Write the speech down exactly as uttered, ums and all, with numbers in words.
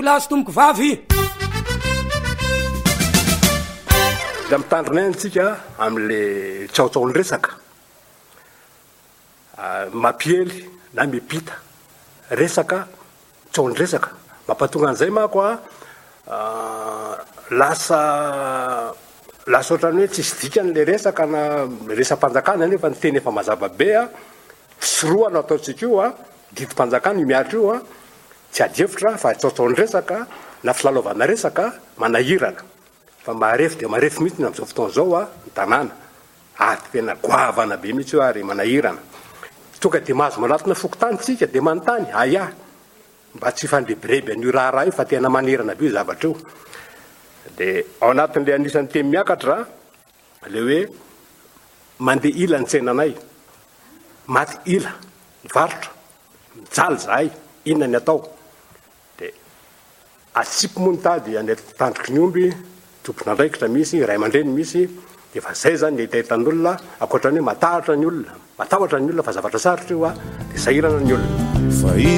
lazo tomoko vavy da mitandrina antsika am'le tsaotsaony resaka mapiely na mipita resaka tsaony resaka mampatonga an'izay mako a lasa lasa ohatrany hoe tsisy dikany le resaka na resam-panjakana nefa ny teny efa mazava be a fisyroa no ataontsika io a didim-panjakana io miatra io a tsy adefitra fa tsaotsaony resaka na filalaovana resaka manahirana fa marefy dia marefy mihitsy ny amin'izao fotoana izao a ny tanàna ary tena goavana be mihitsy io ary manahirana tonga dia mahazo manatona fokotany tsika dia manontany aya mba tsy fandrebireby an'io raharaha io fa tena manirana be io zavatra io dia ao anatin'ilay anisan'ny teny miakatra le hoe mandeha ila ny tsenanay maty ila mivarotra mijaly zahay inona ny atao dia atsipy moa ny tady any tandroky ny omby tompona andraikitra misy ray aman-dreny misy dia fa zay zany ny hitahitan'olona ankoatra ny hoe matahotra ny olona matahotra ny olona fa zavatra sarotra io a dia sahirana ny olona